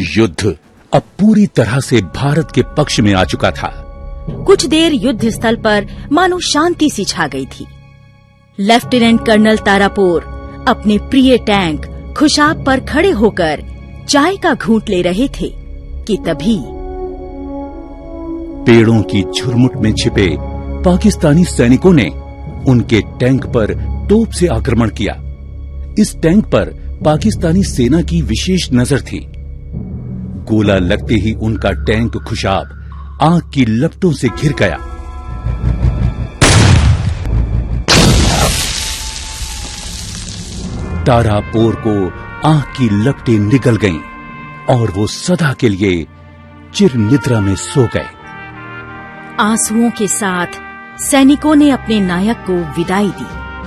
युद्ध अब पूरी तरह से भारत के पक्ष में आ चुका था। कुछ देर युद्ध स्थल पर मानो शांति सी छा गई थी। लेफ्टिनेंट कर्नल तारापुर अपने प्रिय टैंक खुशाब पर खड़े होकर चाय का घूंट ले रहे थे कि तभी पेड़ों की झुरमुट में छिपे पाकिस्तानी सैनिकों ने उनके टैंक पर तोप से आक्रमण किया। इस टैंक पर पाकिस्तानी सेना की विशेष नजर थी। गोला लगते ही उनका टैंक खुशाब आग की लपटों से घिर गया। तारापुर को आग की लपटें निगल गईं और वो सदा के लिए चिर निद्रा में सो गए। आंसुओं के साथ सैनिकों ने अपने नायक को विदाई दी।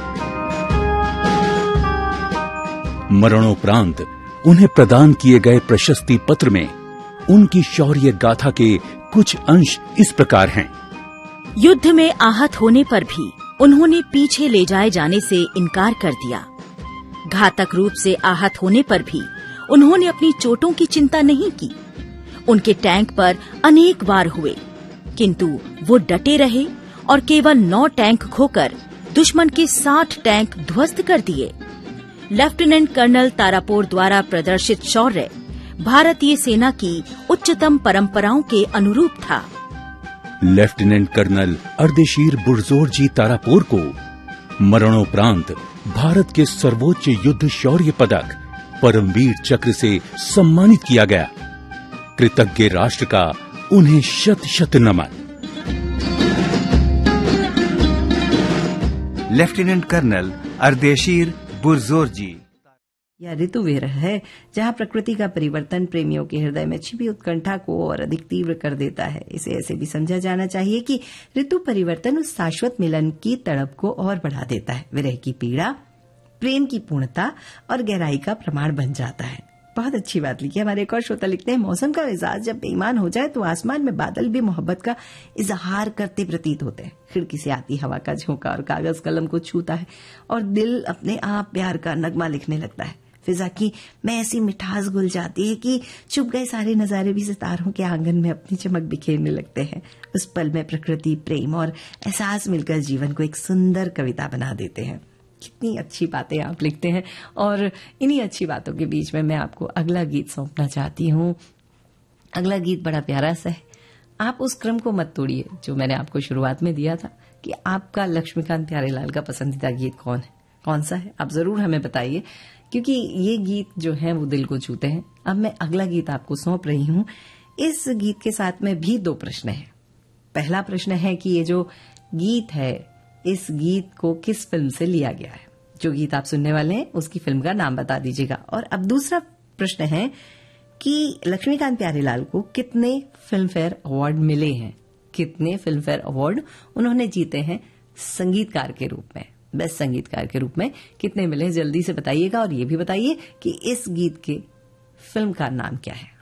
मरणोपरांत उन्हें प्रदान किए गए प्रशस्ति पत्र में उनकी शौर्य गाथा के कुछ अंश इस प्रकार हैं। युद्ध में आहत होने पर भी उन्होंने पीछे ले जाए जाने से इनकार कर दिया। घातक रूप से आहत होने पर भी उन्होंने अपनी चोटों की चिंता नहीं की। उनके टैंक पर अनेक वार हुए, किंतु वो डटे रहे और केवल 9 टैंक खोकर दुश्मन के 60 टैंक ध्वस्त कर दिए। लेफ्टिनेंट कर्नल तारापुर द्वारा प्रदर्शित शौर्य भारतीय सेना की उच्चतम परंपराओं के अनुरूप था। लेफ्टिनेंट कर्नल अर्देशीर बुरजोर जी तारापुर को मरणोपरांत भारत के सर्वोच्च युद्ध शौर्य पदक परमवीर चक्र से सम्मानित किया गया। कृतज्ञ राष्ट्र का उन्हें शत शत नमन। लेफ्टिनेंट कर्नल अर्देशीर बुरजोर जी। यह ऋतु विरह है जहां प्रकृति का परिवर्तन प्रेमियों के हृदय में छिपी उत्कंठा को और अधिक तीव्र कर देता है। इसे ऐसे भी समझा जाना चाहिए कि ऋतु परिवर्तन उस शाश्वत मिलन की तड़प को और बढ़ा देता है। विरह की पीड़ा प्रेम की पूर्णता और गहराई का प्रमाण बन जाता है। बहुत अच्छी बात लिखी। हमारे एक और श्रोता लिखते हैं, मौसम का मिजाज जब बेईमान हो जाए तो आसमान में बादल भी मोहब्बत का इजहार करते प्रतीत होते हैं। खिड़की से आती हवा का झोंका और कागज कलम को छूता है और दिल अपने आप प्यार का नगमा लिखने लगता है। फिजा की में ऐसी मिठास घुल जाती है कि छुप गए सारे नजारे भी सितारों के आंगन में अपनी चमक बिखेरने लगते हैं। उस पल में प्रकृति, प्रेम और एहसास मिलकर जीवन को एक सुंदर कविता बना देते हैं। कितनी अच्छी बातें आप लिखते हैं। और इन्हीं अच्छी बातों के बीच में मैं आपको अगला गीत सौंपना चाहती हूँ। अगला गीत बड़ा प्यारा सा है। आप उस क्रम को मत तोड़िए जो मैंने आपको शुरुआत में दिया था कि आपका लक्ष्मीकांत प्यारेलाल का पसंदीदा गीत कौन सा है। आप जरूर हमें बताइए, क्योंकि ये गीत जो है वो दिल को छूते हैं। अब मैं अगला गीत आपको सौंप रही हूँ। इस गीत के साथ में भी 2 प्रश्न हैं। पहला प्रश्न है कि ये जो गीत है, इस गीत को किस फिल्म से लिया गया है। जो गीत आप सुनने वाले हैं उसकी फिल्म का नाम बता दीजिएगा। और अब दूसरा प्रश्न है कि लक्ष्मीकांत प्यारेलाल को कितने फिल्म फेयर अवार्ड मिले हैं, कितने फिल्म फेयर अवार्ड उन्होंने जीते हैं संगीतकार के रूप में, बेस्ट संगीतकार के रूप में कितने मिले, जल्दी से बताइएगा। और ये भी बताइए कि इस गीत के फिल्म का नाम क्या है।